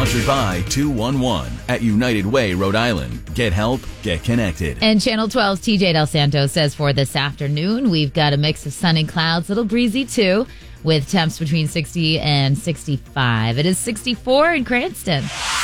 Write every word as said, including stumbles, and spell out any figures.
Sponsored by two one one at United Way, Rhode Island. Get help, get connected. And Channel twelve's T J Del Santo says for this afternoon, we've got a mix of sun and clouds, a little breezy too, with temps between sixty and sixty-five. It is sixty-four in Cranston.